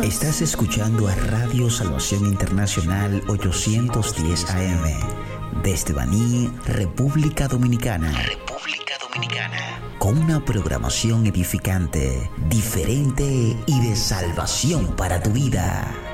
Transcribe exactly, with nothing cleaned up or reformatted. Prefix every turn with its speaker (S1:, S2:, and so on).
S1: Estás escuchando a Radio Salvación Internacional ochocientos diez A M desde Baní, República Dominicana. República Dominicana. Con una programación edificante, diferente y de salvación para tu vida.